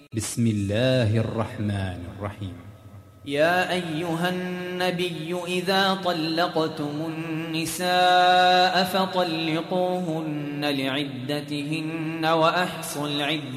بسم الله الرحمن الرحيم. يا أيها النبي إذا طلقتم النساء فطلقوهن لعدتهن وأحصوا العدة